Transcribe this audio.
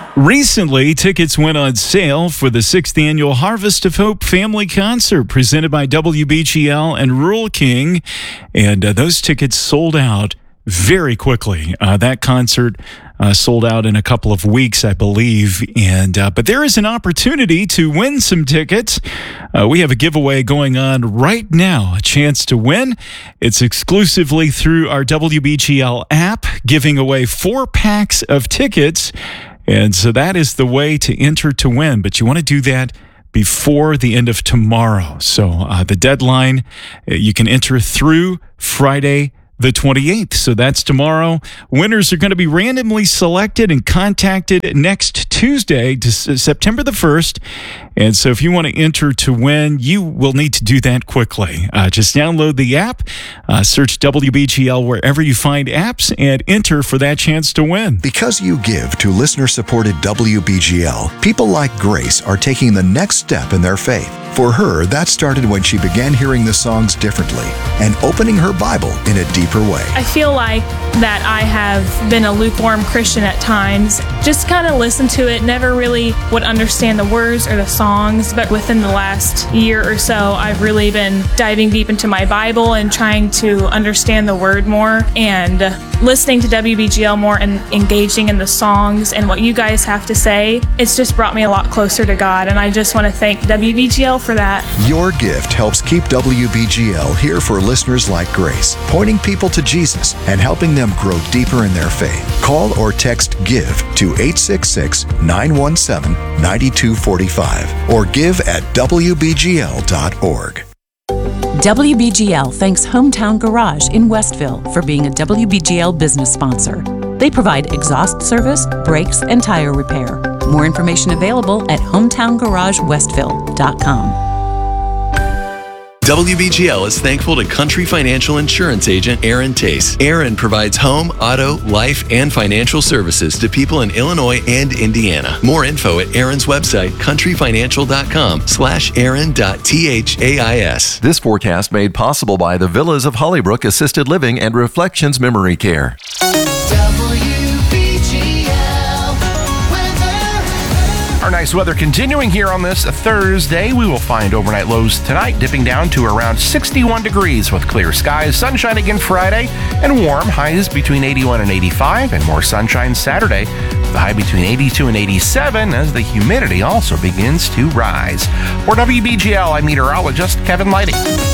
Recently, tickets went on sale for the 6th annual Harvest of Hope Family Concert presented by WBGL and Rural King, and those tickets sold out very quickly. That concert sold out in a couple of weeks, I believe, but there is an opportunity to win some tickets. We have a giveaway going on right now, a chance to win. It's exclusively through our WBGL app, giving away 4 packs of tickets. And so that is the way to enter to win. But you want to do that before the end of tomorrow. So the deadline, you can enter through Friday the 28th. So that's tomorrow. Winners are going to be randomly selected and contacted next Tuesday, September the 1st. And so if you want to enter to win, you will need to do that quickly. Just download the app, search WBGL wherever you find apps, and enter for that chance to win. Because you give to listener-supported WBGL, people like Grace are taking the next step in their faith. For her, that started when she began hearing the songs differently and opening her Bible in a deeper way. I feel like that I have been a lukewarm Christian at times. Just kind of listened to it, never really would understand the words or the songs, but within the last year or so, I've really been diving deep into my Bible and trying to understand the Word more and listening to WBGL more and engaging in the songs and what you guys have to say. It's just brought me a lot closer to God, and I just want to thank WBGL for that. Your gift helps keep WBGL here for listeners like Grace, pointing people to Jesus and helping them grow deeper in their faith. Call or text GIVE to 866-917-9245 or give at WBGL.org. WBGL thanks Hometown Garage in Westville for being a WBGL business sponsor. They provide exhaust service, brakes, and tire repair. More information available at hometowngaragewestville.com. WBGL is thankful to Country Financial Insurance Agent Aaron Tace. Aaron provides home, auto, life, and financial services to people in Illinois and Indiana. More info at Aaron's website, countryfinancial.com/aaron.thais. This forecast made possible by the Villas of Hollybrook Assisted Living and Reflections Memory Care. Our nice weather continuing here on this Thursday. We will find overnight lows tonight dipping down to around 61 degrees with clear skies. Sunshine again Friday and warm. Highs between 81 and 85 and more sunshine Saturday. The high between 82 and 87 as the humidity also begins to rise. For WBGL, I'm meteorologist Kevin Lighty.